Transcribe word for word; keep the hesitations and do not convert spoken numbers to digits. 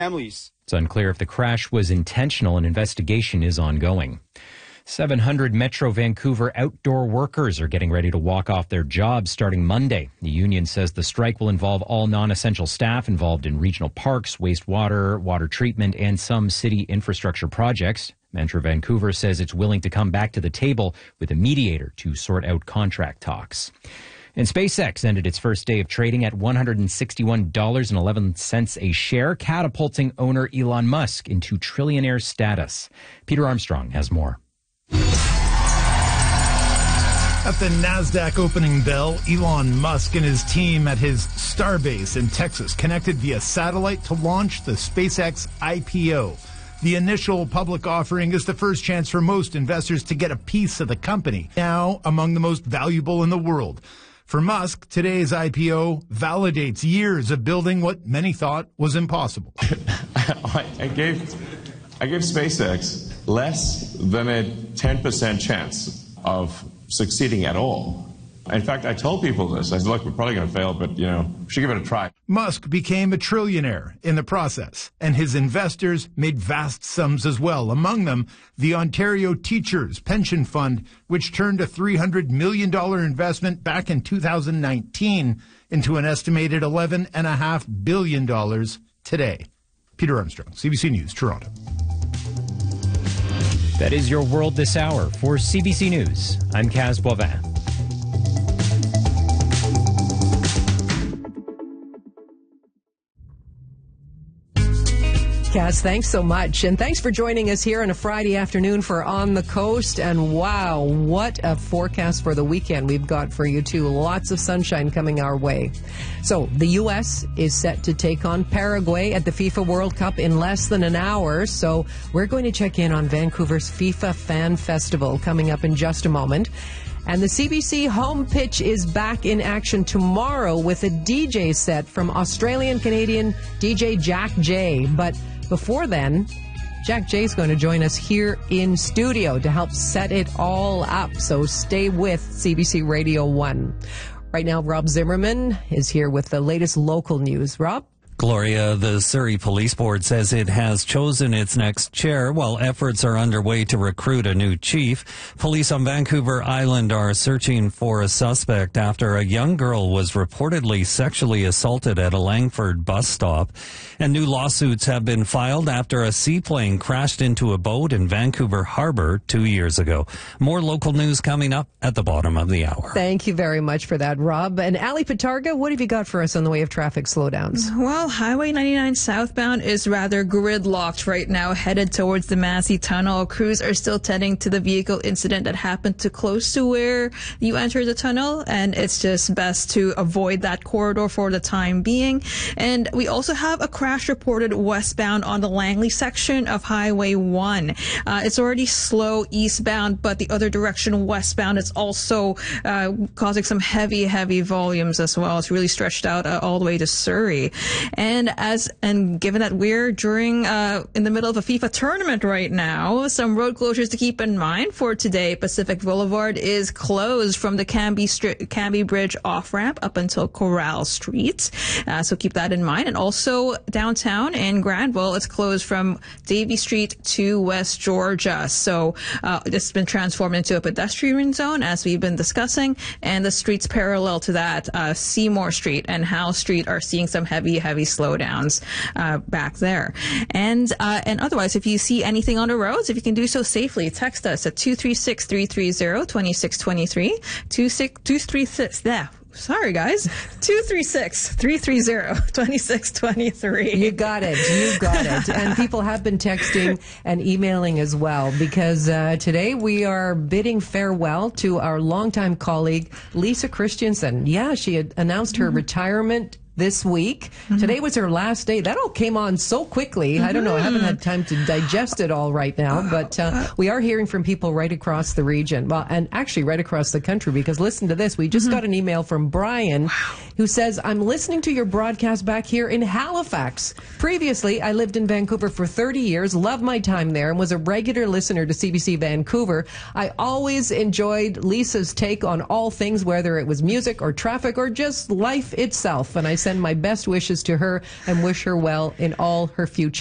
families. It's unclear if the crash was intentional. An investigation is ongoing. seven hundred Metro Vancouver outdoor workers are getting ready to walk off their jobs starting Monday. The union says the strike will involve all non-essential staff involved in regional parks, wastewater, water treatment, and some city infrastructure projects. Metro Vancouver says it's willing to come back to the table with a mediator to sort out contract talks. And SpaceX ended its first day of trading at one hundred sixty-one dollars and eleven cents a share, catapulting owner Elon Musk into trillionaire status. Peter Armstrong has more. At the NASDAQ opening bell, Elon Musk and his team at his Starbase in Texas connected via satellite to launch the SpaceX I P O. The initial public offering is the first chance for most investors to get a piece of the company, now among the most valuable in the world. For Musk, today's I P O validates years of building what many thought was impossible. I gave, I gave SpaceX less than a ten percent chance of succeeding at all. In fact, I told people this. I said, look, we're probably going to fail, but, you know, we should give it a try. Musk became a trillionaire in the process, and his investors made vast sums as well. Among them, the Ontario Teachers Pension Fund, which turned a three hundred million dollars investment back in two thousand nineteen into an estimated eleven point five billion dollars today. Peter Armstrong, C B C News, Toronto. That is your world this hour. For C B C News, I'm Kaz Boivin. Kaz, thanks so much. And thanks for joining us here on a Friday afternoon for On the Coast. And wow, what a forecast for the weekend we've got for you, too. Lots of sunshine coming our way. So the U S is set to take on Paraguay at the FIFA World Cup in less than an hour. So we're going to check in on Vancouver's FIFA Fan Festival coming up in just a moment. And the C B C home pitch is back in action tomorrow with a D J set from Australian-Canadian D J Jack J. But before then, Jack J is going to join us here in studio to help set it all up. So stay with C B C Radio one. Right now, Rob Zimmerman is here with the latest local news. Rob? Gloria, the Surrey Police Board says it has chosen its next chair while efforts are underway to recruit a new chief. Police on Vancouver Island are searching for a suspect after a young girl was reportedly sexually assaulted at a Langford bus stop. And new lawsuits have been filed after a seaplane crashed into a boat in Vancouver Harbor two years ago. More local news coming up at the bottom of the hour. Thank you very much for that, Rob. And Ali Patarga, what have you got for us on the way of traffic slowdowns? Well, Highway ninety-nine southbound is rather gridlocked right now, headed towards the Massey Tunnel. Crews are still tending to the vehicle incident that happened too close to where you enter the tunnel, and it's just best to avoid that corridor for the time being. And we also have a crash reported westbound on the Langley section of Highway one. Uh, it's already slow eastbound, but the other direction westbound, it's also uh, causing some heavy, heavy volumes as well. It's really stretched out uh, all the way to Surrey. And as and given that we're during uh, in the middle of a FIFA tournament right now, some road closures to keep in mind for today. Pacific Boulevard is closed from the Canby, Stri- Canby Bridge off ramp up until Corral Street, uh, so keep that in mind. And also downtown in Granville, it's closed from Davie Street to West Georgia. So uh, this has been transformed into a pedestrian zone, as we've been discussing, and the streets parallel to that, uh, Seymour Street and Howe Street, are seeing some heavy, heavy slowdowns uh, back there. And uh, and otherwise, if you see anything on the roads, if you can do so safely, text us at two three six, three three zero, two six two three, two three six, yeah. Sorry, guys. two three six, three three zero, two six two three. You got it. You got it. And people have been texting and emailing as well, because uh, today we are bidding farewell to our longtime colleague, Lisa Christensen. Yeah, she had announced her mm-hmm. retirement this week. Mm-hmm. Today was her last day. That all came on so quickly. Mm-hmm. I don't know. I haven't had time to digest it all right now, but uh, we are hearing from people right across the region. Well, and actually right across the country, because listen to this. We just mm-hmm. got an email from Brian, wow. who says, I'm listening to your broadcast back here in Halifax. Previously, I lived in Vancouver for thirty years, loved my time there, and was a regular listener to C B C Vancouver. I always enjoyed Lisa's take on all things, whether it was music or traffic or just life itself. And I send my best wishes to her and wish her well in all her future